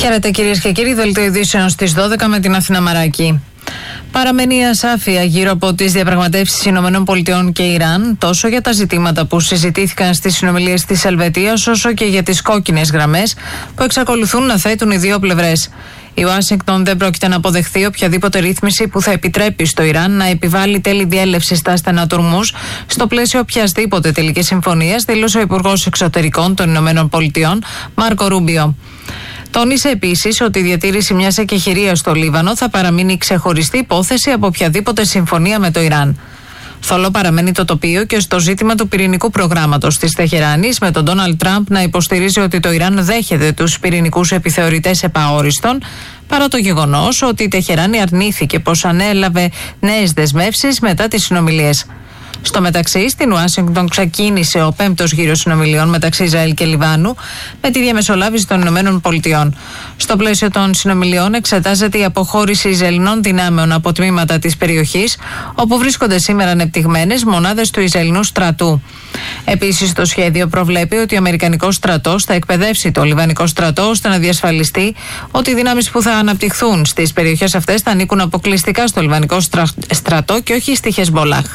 Χαίρετε κυρίες και κύριοι, δελτίο ειδήσεων στις 12 με την Αθήνα Μαράκη. Παραμένει η ασάφεια γύρω από τις διαπραγματεύσεις ΗΠΑ και Ιράν, τόσο για τα ζητήματα που συζητήθηκαν στις συνομιλίες της Ελβετίας, όσο και για τις κόκκινες γραμμές που εξακολουθούν να θέτουν οι δύο πλευρές. Η Ουάσιγκτον δεν πρόκειται να αποδεχθεί οποιαδήποτε ρύθμιση που θα επιτρέπει στο Ιράν να επιβάλλει τέλη διέλευσης στα στενά του Ορμούζ στο πλαίσιο οποιασδήποτε τελικής συμφωνίας, δήλωσε ο Υπουργός Εξωτερικών των ΗΠΑ, Μάρκο Ρούμπιο. Τόνισε επίσης ότι η διατήρηση μιας εκεχηρίας στο Λίβανο θα παραμείνει ξεχωριστή υπόθεση από οποιαδήποτε συμφωνία με το Ιράν. Θολό παραμένει το τοπίο και στο ζήτημα του πυρηνικού προγράμματος της Τεχεράνης, με τον Ντόναλντ Τραμπ να υποστηρίζει ότι το Ιράν δέχεται τους πυρηνικούς επιθεωρητές επαόριστον, παρά το γεγονός ότι η Τεχεράνη αρνήθηκε πως ανέλαβε νέες δεσμεύσεις μετά τις συνομιλίες. Στο μεταξύ, στην Ουάσιγκτον ξεκίνησε ο 5ος γύρος συνομιλιών μεταξύ Ισραήλ και Λιβάνου με τη διαμεσολάβηση των ΗΠΑ. Στο πλαίσιο των συνομιλιών εξετάζεται η αποχώρηση Ισραηλινών δυνάμεων από τμήματα της περιοχής, όπου βρίσκονται σήμερα ανεπτυγμένες μονάδες του Ισραηλινού στρατού. Επίσης, το σχέδιο προβλέπει ότι ο Αμερικανικός στρατός θα εκπαιδεύσει το Λιβανικό στρατό ώστε να διασφαλιστεί ότι οι δυνάμεις που θα αναπτυχθούν στις περιοχές αυτές θα ανήκουν αποκλειστικά στο Λιβανικό στρατό και όχι στη Χεσμπολάχ.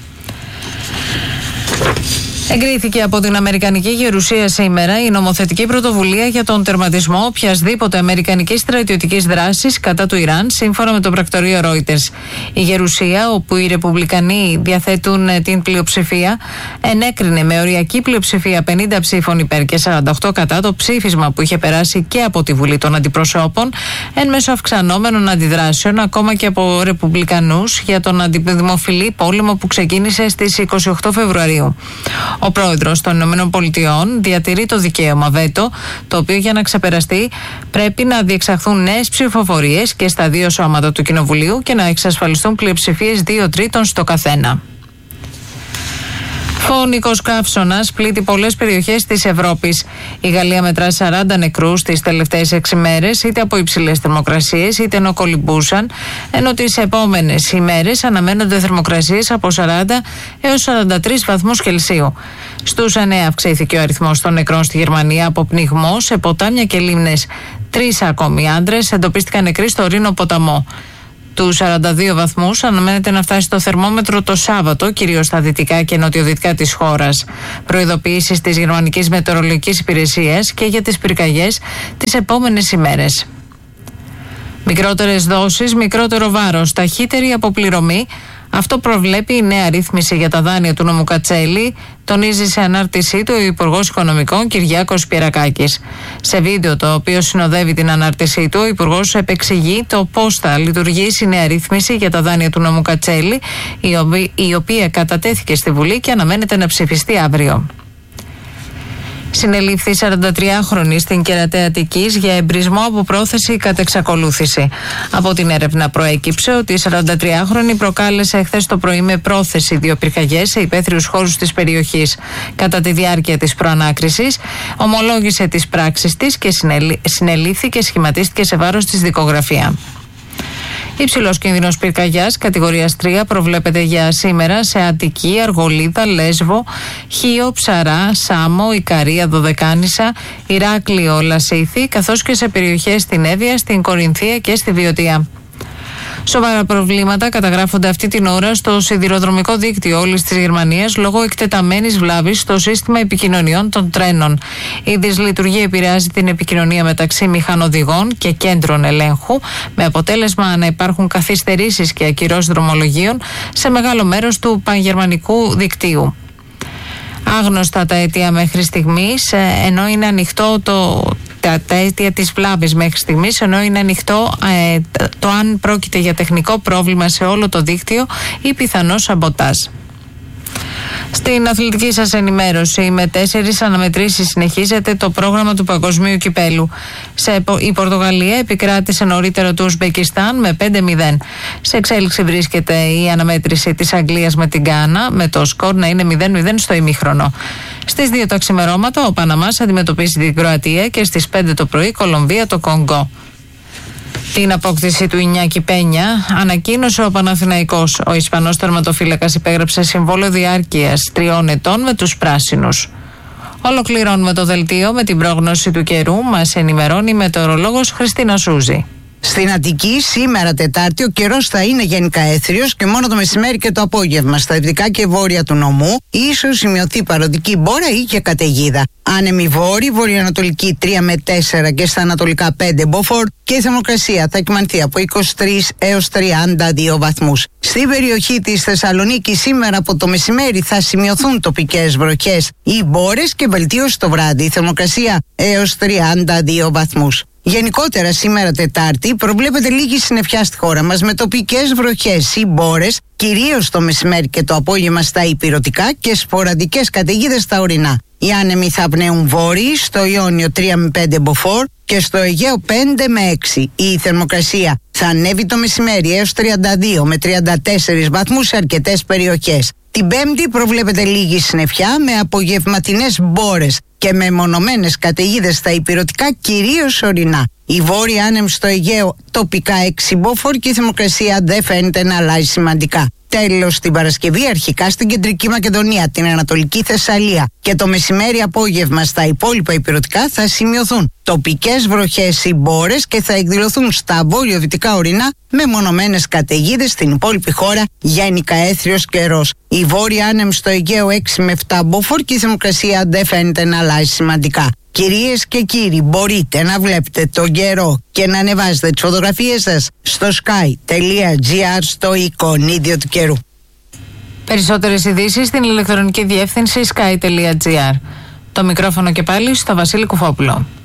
Εγκρίθηκε από την Αμερικανική Γερουσία σήμερα η νομοθετική πρωτοβουλία για τον τερματισμό οποιασδήποτε αμερικανικής στρατιωτικής δράσης κατά του Ιράν, σύμφωνα με το πρακτορείο Reuters. Η Γερουσία, όπου οι Ρεπουμπλικανοί διαθέτουν την πλειοψηφία, ενέκρινε με οριακή πλειοψηφία 50 ψήφων υπέρ και 48 κατά το ψήφισμα που είχε περάσει και από τη Βουλή των Αντιπροσώπων, εν μέσω αυξανόμενων αντιδράσεων ακόμα και από Ρεπουμπλικανούς για τον αντιδημοφιλή πόλεμο που ξεκίνησε στις 28 Φεβρουαρίου. Ο πρόεδρος των ΗΠΑ διατηρεί το δικαίωμα βέτο, το οποίο για να ξεπεραστεί πρέπει να διεξαχθούν νέες ψηφοφορίες και στα δύο σώματα του Κοινοβουλίου και να εξασφαλιστούν πλειοψηφίες 2/3 στο καθένα. Φωνικός καύσωνας πλήττει πολλές περιοχές της Ευρώπης. Η Γαλλία μετρά 40 νεκρούς τις τελευταίες 6 μέρες, είτε από υψηλές θερμοκρασίες είτε ενώ κολυμπούσαν, ενώ τις επόμενες ημέρες αναμένονται θερμοκρασίες από 40 έως 43 βαθμούς Κελσίου. Στους 9 αυξήθηκε ο αριθμός των νεκρών στη Γερμανία από πνιγμό σε ποτάμια και λίμνες. 3 ακόμη άντρες εντοπίστηκαν νεκροί στο Ρήνο ποταμό. Τους 42 βαθμούς αναμένεται να φτάσει το θερμόμετρο το Σάββατο, κυρίως στα δυτικά και νοτιοδυτικά της χώρας. Προειδοποιήσεις της Γερμανικής Μετεωρολογικής Υπηρεσίας και για τις πυρκαγιές τις επόμενες ημέρες. Μικρότερες δόσεις, μικρότερο βάρος, ταχύτερη αποπληρωμή. Αυτό προβλέπει η νέα ρύθμιση για τα δάνεια του νόμου Κατσέλη, τονίζει σε ανάρτησή του ο Υπουργός Οικονομικών Κυριάκος Πιερακάκης. Σε βίντεο το οποίο συνοδεύει την ανάρτησή του, ο Υπουργός επεξηγεί το πώς θα λειτουργήσει η νέα ρύθμιση για τα δάνεια του νόμου Κατσέλη, η οποία κατατέθηκε στη Βουλή και αναμένεται να ψηφιστεί αύριο. Συνελήφθη 43χρονη στην Κερατέα Αττικής για εμπρισμό από πρόθεση κατ' εξακολούθηση. Από την έρευνα προέκυψε ότι η 43χρονη προκάλεσε χθες το πρωί με πρόθεση 2 πυρκαγιές σε υπαίθριους χώρους της περιοχής. Κατά τη διάρκεια της προανάκρισης, ομολόγησε τις πράξεις της και συνελήφθη και σχηματίστηκε σε βάρος της δικογραφία. Υψηλός κίνδυνος πυρκαγιάς κατηγορίας 3 προβλέπεται για σήμερα σε Αττική, Αργολίδα, Λέσβο, Χίο, Ψαρά, Σάμο, Ικαρία, Δωδεκάνησα, Ηράκλειο, Λασίθι, καθώς και σε περιοχές στην Εύβοια, στην Κορινθία και στη Βιωτία. Σοβαρά προβλήματα καταγράφονται αυτή την ώρα στο σιδηροδρομικό δίκτυο όλης της Γερμανίας λόγω εκτεταμένης βλάβης στο σύστημα επικοινωνιών των τρένων. Η δυσλειτουργία επηρεάζει την επικοινωνία μεταξύ μηχανοδηγών και κέντρων ελέγχου, με αποτέλεσμα να υπάρχουν καθυστερήσεις και ακυρώσεις δρομολογίων σε μεγάλο μέρος του πανγερμανικού δικτύου. Άγνωστα τα αίτια μέχρι στιγμής, ενώ είναι ανοιχτό τα αίτια της βλάβης μέχρι στιγμής, ενώ είναι ανοιχτό το αν πρόκειται για τεχνικό πρόβλημα σε όλο το δίκτυο ή πιθανό σαμποτάζ. Στην αθλητική σας ενημέρωση, με 4 αναμετρήσεις συνεχίζεται το πρόγραμμα του Παγκοσμίου Κυπέλου. Η Πορτογαλία επικράτησε νωρίτερα του Ουσμπεκιστάν με 5-0. Σε εξέλιξη βρίσκεται η αναμέτρηση της Αγγλίας με την Γκάνα, με το σκορ να είναι 0-0 στο ημίχρονο. Στις 2 τα ξημερώματα ο Παναμάς αντιμετωπίζει την Κροατία και στις 5 το πρωί η Κολομβία το Κονγκό. Την απόκτηση του Ινιάκη Πένια ανακοίνωσε ο Παναθηναϊκός. Ο Ισπανός τερματοφύλακας υπέγραψε συμβόλαιο διάρκειας 3 ετών με τους πράσινους. Ολοκληρώνουμε το δελτίο με την πρόγνωση του καιρού. Μας ενημερώνει η μετεωρολόγος Χριστίνα Σούζη. Στην Αττική, σήμερα Τετάρτη, ο καιρός θα είναι γενικά έθριος και μόνο το μεσημέρι και το απόγευμα. Στα δυτικά και βόρεια του νομού, ίσως σημειωθεί παροδική μπόρα ή και καταιγίδα. Άνεμη βόρη, βορειοανατολική 3 με 4 και στα ανατολικά 5 μποφόρ και η θερμοκρασία θα εκμανθεί από 23 έως 32 βαθμούς. Στην περιοχή της Θεσσαλονίκης σήμερα από το μεσημέρι θα σημειωθούν τοπικές βροχές ή μπόρες και βελτίωση το βράδυ. Η θερμοκρασία έως 32 βαθμούς. Γενικότερα σήμερα Τετάρτη προβλέπεται λίγη συννεφιά στη χώρα μας με τοπικές βροχές ή μπόρες, κυρίως το μεσημέρι και το απόγευμα στα ηπειρωτικά και σποραδικές καταιγίδες στα ορεινά. Οι άνεμοι θα πνέουν βόρειοι, στο Ιόνιο 3 με 5 μποφόρ και στο Αιγαίο 5 με 6. Η θερμοκρασία θα ανέβει το μεσημέρι έως 32 με 34 βαθμούς σε αρκετές περιοχές. Την Πέμπτη προβλέπεται λίγη συννεφιά με απογευματινές μπόρες και με μονομένες καταιγίδες στα ηπειρωτικά, κυρίως ορεινά. Η βόρεια άνεμη στο Αιγαίο τοπικά 6 μποφόρ και η θερμοκρασία δεν φαίνεται να αλλάζει σημαντικά. Τέλος, την Παρασκευή αρχικά στην Κεντρική Μακεδονία, την Ανατολική Θεσσαλία και το μεσημέρι απόγευμα στα υπόλοιπα ηπειρωτικά θα σημειωθούν τοπικές βροχές ή μπόρες και θα εκδηλωθούν στα βορειοδυτικά ορεινά με μονομένες καταιγίδες στην υπόλοιπη χώρα γενικά έθριος καιρός. Η βόρεια άνεμη στο Αιγαίο 6 με 7 μποφόρ και η θερμοκρασία δεν φαίνεται να αλλάζει σημαντικά. Κυρίες και κύριοι, μπορείτε να βλέπετε τον καιρό και να ανεβάζετε τις φωτογραφίες σας στο sky.gr στο εικονίδιο του καιρού. Περισσότερες ειδήσεις στην ηλεκτρονική διεύθυνση sky.gr. Το μικρόφωνο και πάλι στο Βασίλη Κουφόπουλο.